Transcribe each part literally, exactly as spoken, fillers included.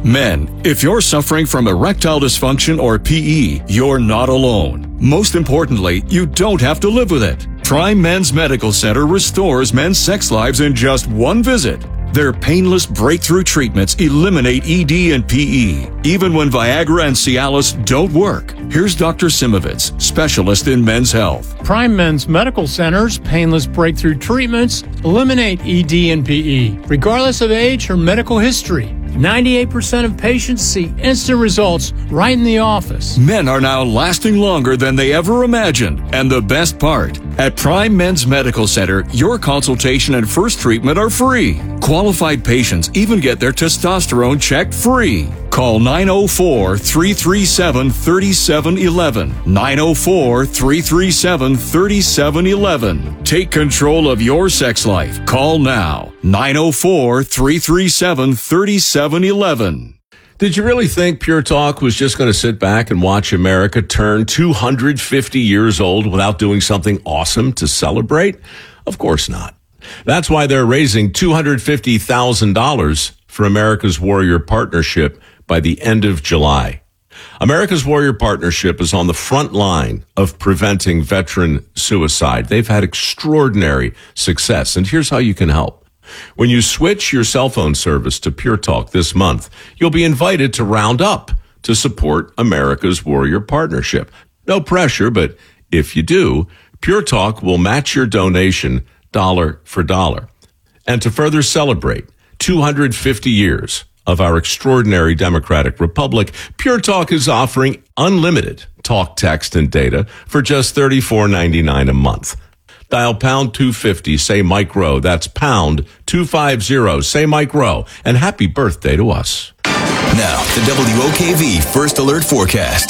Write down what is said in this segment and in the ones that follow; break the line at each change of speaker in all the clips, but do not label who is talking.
Men, if you're suffering from erectile dysfunction or P E, you're not alone. Most importantly, you don't have to live with it. Prime Men's Medical Center restores men's sex lives in just one visit. Their painless breakthrough treatments eliminate E D and P E, even when Viagra and Cialis don't work. Here's Doctor Simovitz, specialist in men's health.
Prime Men's Medical Center's painless breakthrough treatments eliminate E D and P E, regardless of age or medical history. ninety-eight percent of patients see instant results right in the office.
Men are now lasting longer than they ever imagined. And the best part, at Prime Men's Medical Center, your consultation and first treatment are free. Qualified patients even get their testosterone checked free. Call nine oh four, three three seven, three seven one one. nine oh four, three three seven, three seven one one. Take control of your sex life. Call now. nine oh four, three three seven, three seven one one.
Did you really think Pure Talk was just going to sit back and watch America turn two hundred fifty years old without doing something awesome to celebrate? Of course not. That's why they're raising two hundred fifty thousand dollars for America's Warrior Partnership by the end of July. America's Warrior Partnership is on the front line of preventing veteran suicide. They've had extraordinary success, and here's how you can help. When you switch your cell phone service to Pure Talk this month, you'll be invited to round up to support America's Warrior Partnership. No pressure, but if you do, Pure Talk will match your donation dollar for dollar. And to further celebrate two hundred fifty years of our extraordinary democratic republic, Pure Talk is offering unlimited talk, text, and data for just thirty-four ninety-nine a month. Dial pound two fifty, say Mike Rowe. That's pound two fifty, say Mike Rowe. And happy birthday to us.
Now, the W O K V First Alert Forecast.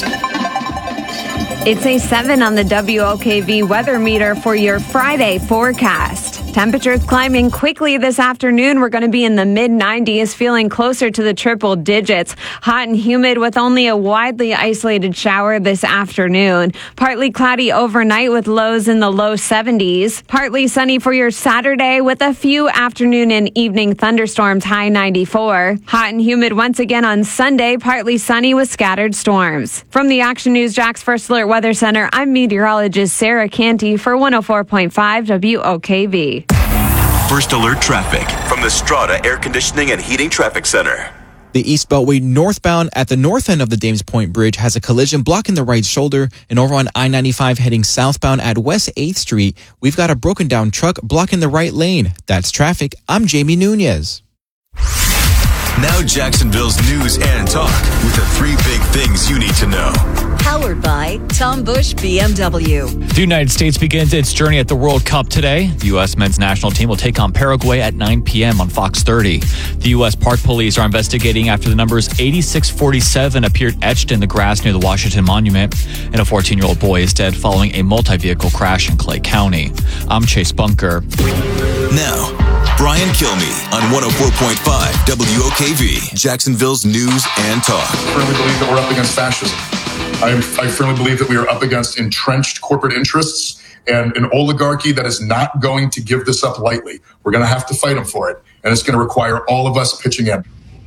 It's a seven on the W O K V weather meter for your Friday forecast. Temperatures climbing quickly this afternoon. We're going to be in the mid nineties, feeling closer to the triple digits. Hot and humid with only a widely isolated shower this afternoon. Partly cloudy overnight with lows in the low seventies. Partly sunny for your Saturday with a few afternoon and evening thunderstorms, high ninety-four. Hot and humid once again on Sunday, partly sunny with scattered storms. From the Action News Jax First Alert Weather Center, I'm meteorologist Sarah Canty for one oh four point five W O K V.
First Alert Traffic from the Strata Air Conditioning and Heating Traffic Center.
The East Beltway northbound at the north end of the Dames Point Bridge has a collision blocking the right shoulder. And over on I ninety-five heading southbound at West eighth Street, we've got a broken down truck blocking the right lane. That's traffic. I'm Jamie Nunez.
Now Jacksonville's news and talk with the three big things you need to know.
Powered by Tom Busch B M W.
The United States begins its journey at the World Cup today. The U S men's national team will take on Paraguay at nine p.m. on Fox thirty. The U S Park Police are investigating after the numbers eighty-six forty-seven appeared etched in the grass near the Washington Monument. And a fourteen-year-old boy is dead following a multi-vehicle crash in Clay County. I'm Chase Bunker.
Now, Brian Kilmeade on one oh four point five W O K V, Jacksonville's news and talk.
I firmly believe that we're up against fascism. I, I firmly believe that we are up against entrenched corporate interests and an oligarchy that is not going to give this up lightly. We're going to have to fight them for it, and it's going to require all of us pitching in.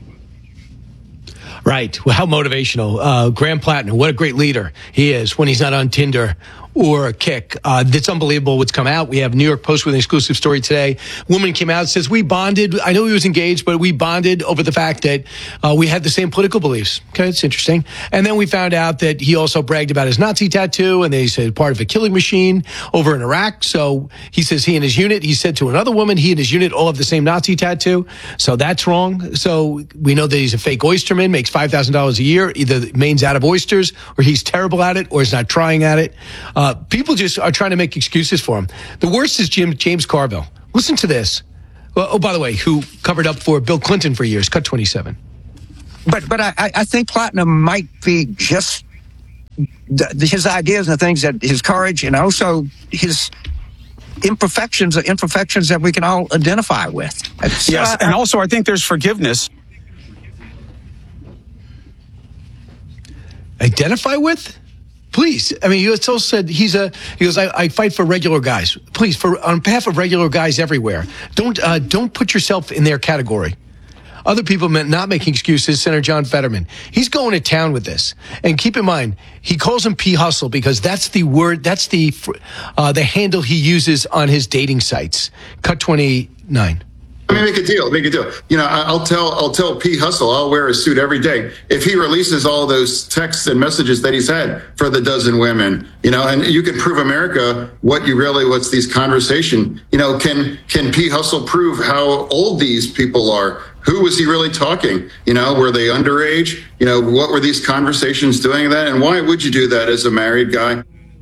Right. Well, how motivational. Uh, Graham Platinum, what a great leader he is when he's not on Tinder or Kick. Uh, it's unbelievable what's come out. We have New York Post with an exclusive story today. A woman came out and says, we bonded. I know he was engaged, but we bonded over the fact that uh, we had the same political beliefs. Okay, it's interesting. And then we found out that he also bragged about his Nazi tattoo, and they said part of a killing machine over in Iraq. So he says he and his unit, he said to another woman, he and his unit all have the same Nazi tattoo. So that's wrong. So we know that he's a fake oysterman, makes five thousand dollars a year. Either Maine's out of oysters, or he's terrible at it, or he's not trying at it. Uh, people just are trying to make excuses for him. The worst is Jim James Carville. Listen to this. Well, oh, by the way, who covered up for Bill Clinton for years. Cut twenty-seven.
But but I, I think Platinum might be just the, his ideas and the things that his courage and also his imperfections, imperfections that we can all identify with.
Yes, uh, and also I think there's forgiveness.
Identify with? Please. I mean, he also said he's a, he goes, I, I fight for regular guys. Please, for on behalf of regular guys everywhere, don't, uh, don't put yourself in their category. Other people not making excuses, Senator John Fetterman. He's going to town with this. And keep in mind, he calls him P. Hustle because that's the word, that's the uh, the handle he uses on his dating sites. Cut twenty-nine.
I mean, make a deal, make a deal. You know, I'll tell, I'll tell P. Hustle, I'll wear a suit every day if he releases all those texts and messages that he's had for the dozen women. You know, and you can prove America what you really, what's these conversation. You know, can can P. Hustle prove how old these people are? Who was he really talking? You know, were they underage? You know, what were these conversations doing that? And why would you do that as a married guy?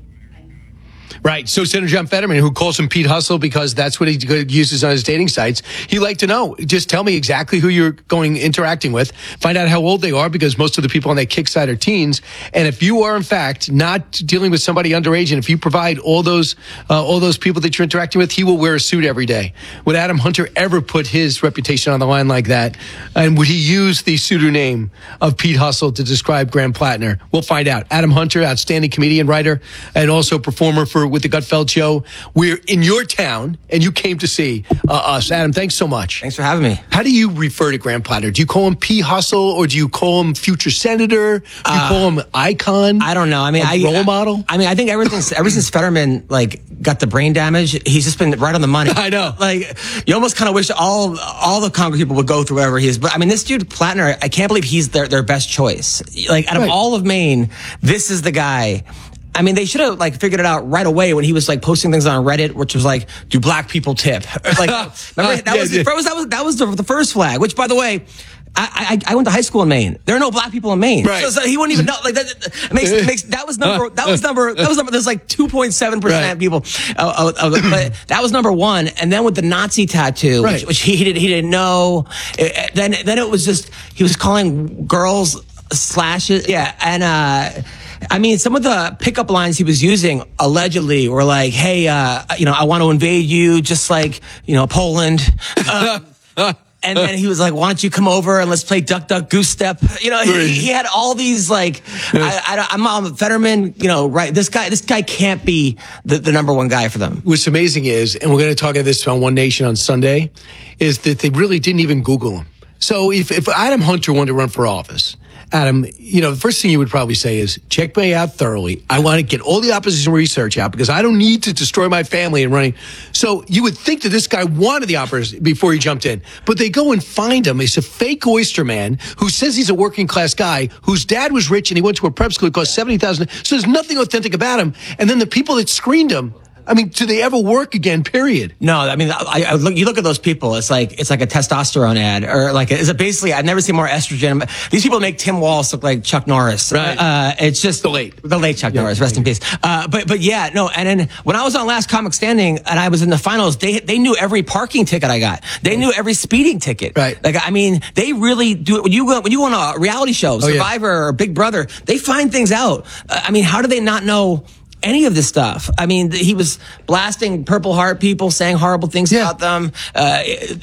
Right. So Senator John Fetterman, who calls him Pete Hustle because that's what he uses on his dating sites, he'd like to know, just tell me exactly who you're going interacting with, find out how old they are, because most of the people on that kick site are teens. And if you are, in fact, not dealing with somebody underage, and if you provide all those uh, all those people that you're interacting with, he will wear a suit every day. Would Adam Hunter ever put his reputation on the line like that? And would he use the pseudonym of Pete Hustle to describe Graham Plattner? We'll find out. Adam Hunter, outstanding comedian, writer, and also performer for with the Gutfeld Show. We're in your town, and you came to see uh, us. Adam, thanks so much.
Thanks for having me.
How do you refer to Graham Plattner? Do you call him P. Hustle, or do you call him future senator? Do you uh, call him icon?
I don't know. I mean,
a
I,
role model?
I mean, I think ever since, ever since Fetterman, like, got the brain damage, he's just been right on the money.
I know.
Like, you almost kind of wish all all the Congress people would go through whatever he is. But, I mean, this dude, Plattner, I can't believe he's their, their best choice. Like, out of
right. all
of Maine, this is the guy. I mean, they should have like figured it out right away when he was like posting things on Reddit, which was like, "Do black people tip?" Like, remember, that,
yeah,
was,
yeah.
that was that was that was the, the first flag. Which, by the way, I, I I went to high school in Maine. There are no black people in Maine,
right.
so, so he wouldn't even know. Like that, that makes makes that was number that was number that was number. There's like two point seven percent people, uh, uh, uh, but that was number one. And then with the Nazi tattoo,
right.
which, which he, he didn't he didn't know. It, then then it was just he was calling girls slashes, yeah, and. uh I mean, some of the pickup lines he was using allegedly were like, "Hey, uh, you know, I want to invade you, just like, you know, Poland." Um, and then he was like, "Why don't you come over and let's play Duck, Duck, Goose Step?" You know, he, he had all these like, I, I, I'm on Fetterman. You know, right? This guy, this guy can't be the, the number one guy for them.
What's amazing is, and we're going to talk about this on One Nation on Sunday, is that they really didn't even Google him. So if if Adam Hunter wanted to run for office, Adam, you know, the first thing you would probably say is, check me out thoroughly. I want to get all the opposition research out because I don't need to destroy my family in running. So you would think that this guy wanted the opposition before he jumped in. But they go and find him. He's a fake oyster man who says he's a working class guy whose dad was rich and he went to a prep school that cost seventy thousand dollars. So there's nothing authentic about him. And then the people that screened him, I mean, do they ever work again, period?
No, I mean, I, I look, you look at those people, it's like, it's like a testosterone ad, or like, is it basically, I've never seen more estrogen. These people make Tim Walz look like Chuck Norris.
Right.
Uh, it's just
the late,
the late Chuck
yeah,
Norris, rest in peace. Uh, but, but yeah, no, and then when I was on Last Comic Standing and I was in the finals, they, they knew every parking ticket I got. They knew every speeding ticket.
Right.
Like, I mean, they really do it. When you go, when you go on a reality show, Survivor
oh, yeah.
or Big Brother, they find things out. Uh, I mean, how do they not know any of this stuff? I mean, he was blasting Purple Heart people, saying horrible things yeah. about them. Uh,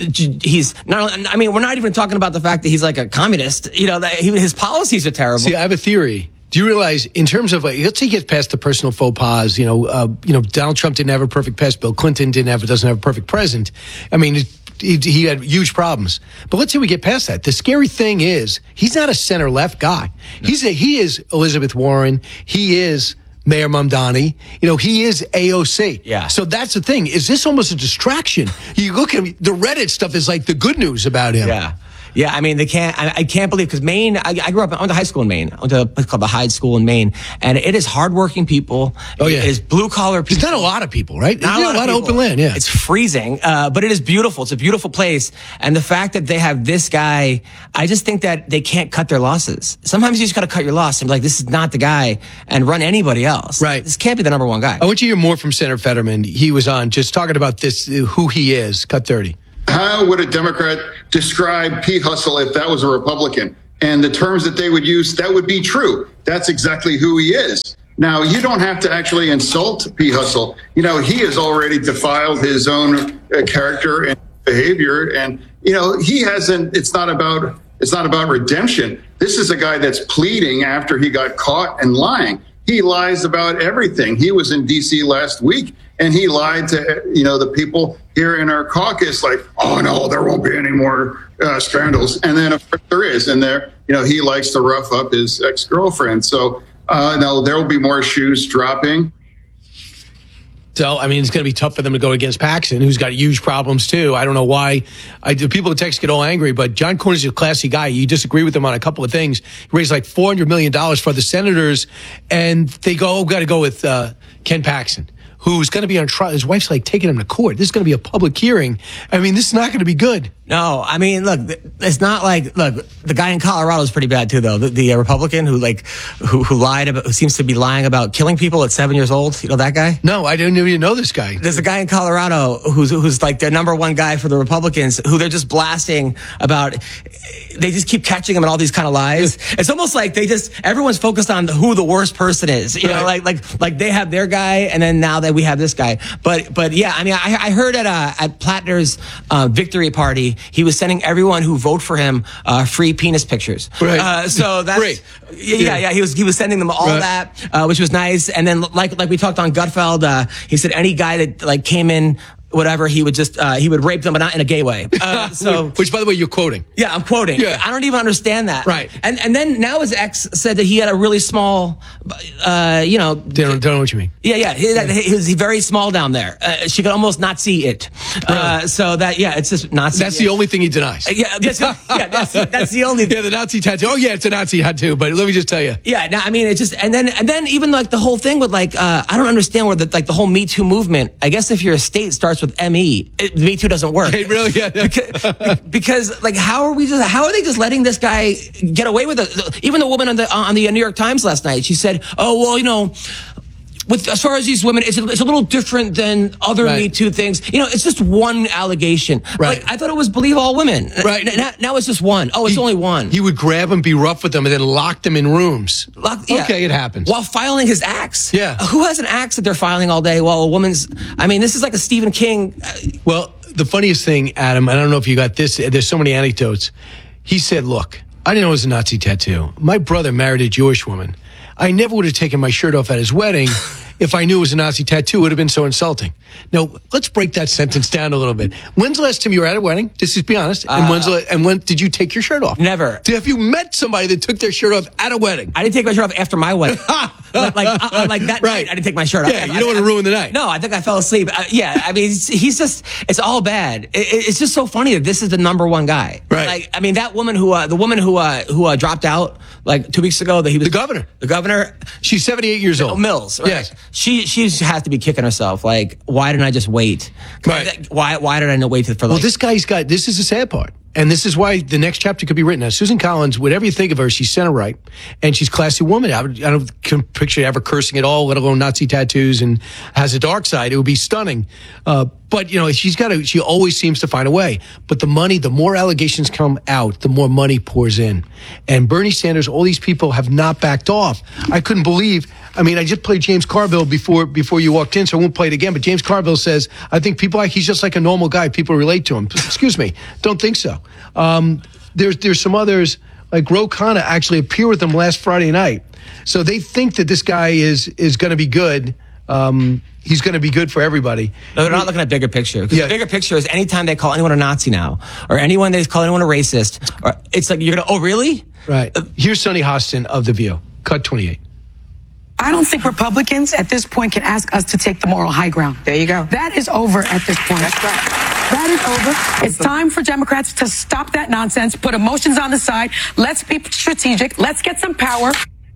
he's not, I mean, we're not even talking about the fact that he's like a communist. You know, that he, his policies are terrible.
See, I have a theory. Do you realize, in terms of, like, let's say he gets past the personal faux pas, you know, uh, you know, Donald Trump didn't have a perfect past, Bill Clinton didn't have, doesn't have a perfect present. I mean, it, he, he had huge problems. But let's say we get past that. The scary thing is, he's not a center-left guy. No. He's a, he is Elizabeth Warren. He is Mayor Mamdani. You know, he is A O C.
Yeah.
So that's the thing. Is this almost a distraction? You look at him, the Reddit stuff is like the good news about him.
Yeah. Yeah, I mean, they can't, I, I can't believe, because Maine, I, I grew up, I went to high school in Maine. I went to a place called the Hyde School in Maine. And it is hardworking people.
Oh, yeah.
It is blue collar people.
There's not a lot of people, right?
Not
There's
a lot,
a lot
of,
of open land, yeah.
It's freezing, uh, but it is beautiful. It's a beautiful place. And the fact that they have this guy, I just think that they can't cut their losses. Sometimes you just got to cut your loss and be like, this is not the guy, and run anybody else.
Right.
This can't be the number one guy.
I want you to hear more from Senator Fetterman. He was on just talking about this, who he is. Cut thirty.
How would a Democrat describe Pete Hustle if that was a Republican? And the terms that they would use, that would be true. That's exactly who he is. Now, you don't have to actually insult Pete Hustle. You know, he has already defiled his own uh, character and behavior. And, you know, he hasn't, it's not about, it's not about redemption. This is a guy that's pleading after he got caught and lying. He lies about everything. He was in D C last week, And he lied to, you know, the people here in our caucus, like, oh, no, there won't be any more uh, scandals. And then, of course, there is. And there, you know, he likes to rough up his ex-girlfriend. So, uh, no, there will be more shoes dropping.
So, I mean, it's going to be tough for them to go against Paxton, who's got huge problems, too. I don't know why. I, the people in text get all angry, but John Cornyn's a classy guy. You disagree with him on a couple of things. He raised like four hundred million dollars for the senators, and they go, oh, got to go with uh, Ken Paxton, who's going to be on trial. His wife's like taking him to court. This is going to be a public hearing. I mean, this is not going to be good.
No, I mean, look, it's not like, look, the guy in Colorado is pretty bad too, though. The, the uh, Republican who like, who, who lied about, who seems to be lying about killing people at seven years old. You know that guy?
No, I didn't even know this guy.
There's a guy in Colorado who's, who's like their number one guy for the Republicans, who they're just blasting about. They just keep catching him in all these kind of lies. It's almost like they just, everyone's focused on who the worst person is. You know, like, like, like they have their guy, and then now that we have this guy. But, but yeah, I mean, I, I heard at, uh, at Plattner's, uh, victory party, he was sending everyone who vote for him, uh, free penis pictures.
Right.
Uh, so that's,
Great.
yeah, yeah, yeah, he was, he was sending them all
Right.
that, uh, which was nice. And then like, like we talked on Gutfeld, uh, he said any guy that like came in, whatever, he would just, uh, he would rape them, but not in a gay way. Uh, so,
Which, by the way, you're quoting.
yeah, I'm quoting.
Yeah.
I don't even understand that.
Right.
And and then now his ex said that he had a really small, uh, you know.
Don't, don't know what you mean.
Yeah, yeah. He, that, he was very small down there. Uh, she could almost not see it. Uh, so that, yeah, it's just not.
That's the only thing he denies.
Uh, yeah, that's, yeah, that's, that's the only.
Yeah, the Nazi tattoo. Oh, yeah, it's a Nazi tattoo. But let me just tell you.
Yeah, no, I mean, it's just, and then, and then even like the whole thing with like, uh, I don't understand where the, like the whole Me Too movement, I guess if your estate starts with M E, it, Me Too doesn't work.
It really, yeah.
because, because, like, how are we just, how are they just letting this guy get away with it? Even the woman on the, on the New York Times last night, she said, oh, well, you know, with, as far as these women, it's a, it's a little different than other
Right.
Me Too things. You know, it's just one allegation.
Right.
Like, I thought it was believe all women.
Right.
N- now, now it's just one. Oh, it's
He-
only one.
He would grab them, be rough with them, and then lock them in rooms.
Lock- yeah.
Okay, it happens.
While filing his acts.
Yeah.
Who has an axe that they're filing all day while a woman's, I mean, this is like a Stephen King. uh,
Well, the funniest thing, Adam, I don't know if you got this, there's so many anecdotes. He said, look, I didn't know it was a Nazi tattoo. My brother married a Jewish woman. I never would have taken my shirt off at his wedding if I knew it was a Nazi tattoo. It would have been so insulting. Now, let's break that sentence down a little bit. When's the last time you were at a wedding? Just to be honest. And,
Uh,
when's the, and when did you take your shirt off?
Never.
Have you met somebody that took their shirt off at a wedding?
I didn't take my shirt off after my wedding. like, like, uh, uh, like that
Right.
night, I didn't take my shirt off.
Yeah, you
I-
don't want to
I-
ruin the night.
No, I think I fell asleep. Uh, yeah, I mean, he's, he's just, it's all bad. It, it- it's just so funny that this is the number one guy.
Right.
Like, I mean, that woman who, uh, the woman who, uh, who, uh, dropped out, like, two weeks ago, that he was.
The governor.
The governor.
She's seventy-eight years old.
Oh, Mills. Right?
Yes.
She, she has to be kicking herself. Like, why didn't I just wait?
Right.
Why, why did I not wait for like.
Well, this guy's got, this is the sad part. And this is why the next chapter could be written. Now, Susan Collins, whatever you think of her, she's center right. And she's a classy woman. I, would, I don't can picture ever cursing at all, let alone Nazi tattoos, and has a dark side. It would be stunning. Uh, but, you know, she's got a, she always seems to find a way. But the money, the more allegations come out, the more money pours in. And Bernie Sanders, all these people have not backed off. I couldn't believe, I mean, I just played James Carville before before you walked in, so I won't play it again. But James Carville says, I think people like, he's just like a normal guy. People relate to him. Excuse me. Don't think so. Um, there's, there's some others, like Ro Khanna actually appeared with them last Friday night. So they think that this guy is, is going to be good. Um, he's going to be good for everybody.
No, they're not looking at bigger picture. Because
Yeah.
the bigger picture is anytime they call anyone a Nazi now, or anyone they call anyone a racist, or it's like you're gonna, oh really?
Right. Here's Sonny Hostin of The View. Cut twenty-eight.
I don't think Republicans at this point can ask us to take the moral high ground. There you go. That is over at this point. That's right. That is over. It's time for Democrats to stop that nonsense, put emotions on the side. Let's be strategic. Let's get some power.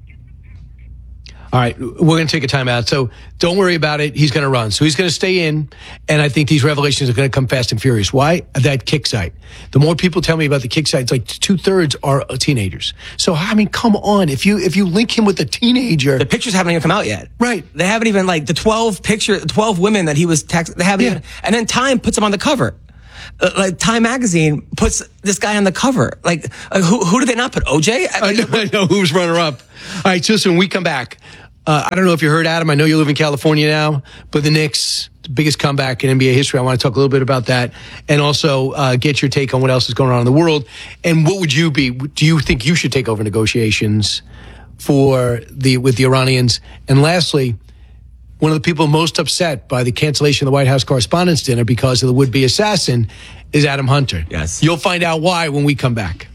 All right, we're going to take a time out. So don't worry about it. He's going to run. So he's going to stay in. And I think these revelations are going to come fast and furious. Why? That kick site. The more people tell me about the kick site, it's like two thirds are teenagers. So, I mean, come on. If you, if you link him with a teenager.
The pictures haven't even come out yet.
Right.
They haven't even, like, the twelve picture, twelve women that he was text, they haven't
Yeah.
even, and then Time puts him on the cover. Uh, like Time magazine puts this guy on the cover. Like, uh, who, who did they not put? O J?
I know, I know who's runner up. All right, so listen, when we come back, uh, I don't know if you heard Adam. I know you live in California now, but the Knicks, the biggest comeback in N B A history. I want to talk a little bit about that, and also uh, get your take on what else is going on in the world. And what would you be? Do you think you should take over negotiations for the with the Iranians? And lastly, one of the people most upset by the cancellation of the White House Correspondents' Dinner because of the would-be assassin is Adam Hunter.
Yes.
You'll find out why when we come back.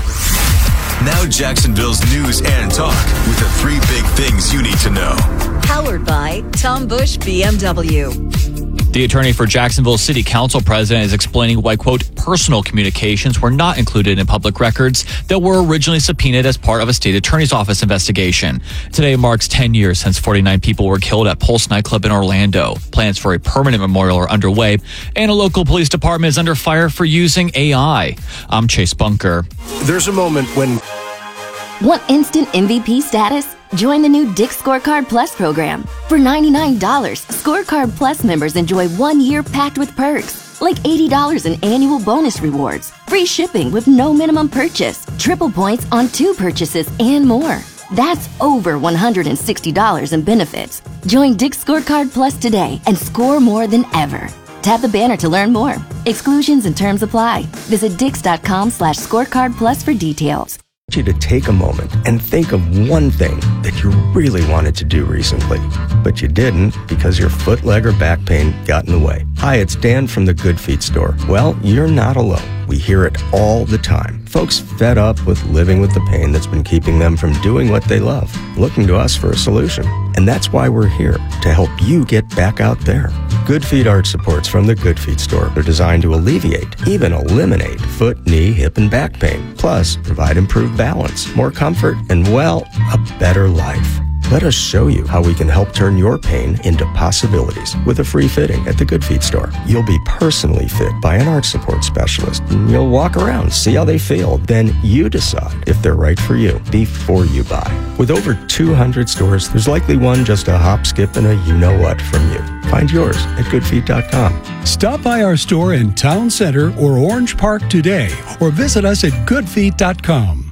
Now Jacksonville's news and talk with the three big things you need to know.
Powered by Tom Bush B M W.
The attorney for Jacksonville City Council president is explaining why, quote, personal communications were not included in public records that were originally subpoenaed as part of a state attorney's office investigation. Today marks ten years since forty-nine people were killed at Pulse nightclub in Orlando. Plans for a permanent memorial are underway, and a local police department is under fire for using A I. I'm Chase Bunker.
There's a moment when...
Want instant M V P status? Join the new Dick's Scorecard Plus program. For ninety-nine dollars, Scorecard Plus members enjoy one year packed with perks, like eighty dollars in annual bonus rewards, free shipping with no minimum purchase, triple points on two purchases, and more. That's over one hundred sixty dollars in benefits. Join Dick's Scorecard Plus today and score more than ever. Tap the banner to learn more. Exclusions and terms apply. Visit dix.com slash scorecard plus for details.
you to take a moment and think of one thing that you really wanted to do recently, but you didn't because your foot, leg, or back pain got in the way. Hi, it's Dan from the Good Feet store. Well, you're not alone. We hear it all the time. Folks fed up with living with the pain that's been keeping them from doing what they love, looking to us for a solution. And that's why we're here, to help you get back out there. Good Feet arch supports from the Good Feet store are designed to alleviate, even eliminate, foot, knee, hip, and back pain. Plus, provide improved balance, more comfort, and, well, a better life. Let us show you how we can help turn your pain into possibilities with a free fitting at the Good Feet store. You'll be personally fit by an arch support specialist. And you'll walk around, see how they feel. Then you decide if they're right for you before you buy. With over two hundred stores, there's likely one just a hop, skip, and a you-know-what from you. Find yours at good feet dot com.
Stop by our store in Town Center or Orange Park today, or visit us at good feet dot com.